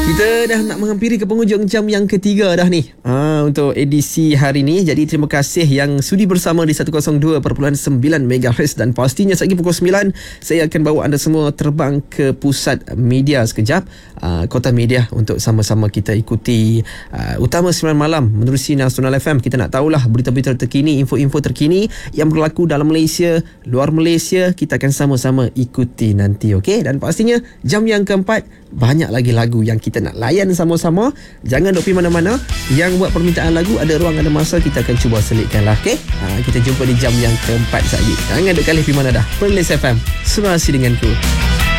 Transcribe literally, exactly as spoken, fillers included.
Kita dah nak menghampiri ke penghujung jam yang ketiga dah ni ha, untuk edisi hari ni. Jadi terima kasih yang sudi bersama di seratus dua perpuluhan sembilan megahertz. Dan pastinya sekejap pukul sembilan saya akan bawa anda semua terbang ke pusat media sekejap, uh, Kota Media, untuk sama-sama kita ikuti uh, Utama sembilan Malam menerusi Nasional F M. Kita nak tahulah berita-berita terkini, info-info terkini yang berlaku dalam Malaysia, luar Malaysia. Kita akan sama-sama ikuti nanti, okey? Dan pastinya jam yang keempat banyak lagi lagu yang kita nak layan sama-sama. Jangan duk pergi mana-mana. Yang buat permintaan lagu, ada ruang, ada masa, kita akan cuba selitkan lah, okay? Ha, kita jumpa di jam yang keempat sekali. Jangan duk kali pergi mana dah. Playlist F M, semua dengan denganku.